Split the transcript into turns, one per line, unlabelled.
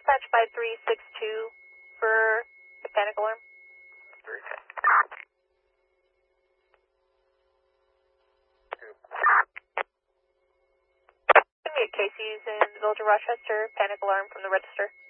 Dispatch 5362 for a panic alarm.
3.
Give me a Casey's in the Village of Rochester, panic alarm from the register.